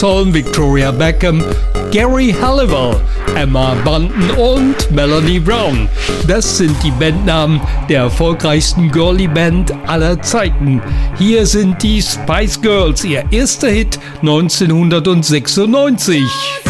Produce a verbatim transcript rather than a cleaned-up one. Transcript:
tollen Victoria Beckham, Gary Halliwell, Emma Bunton und Melanie Brown. Das sind die Bandnamen der erfolgreichsten Girlie-Band aller Zeiten. Hier sind die Spice Girls, ihr erster Hit neunzehnhundertsechsundneunzig.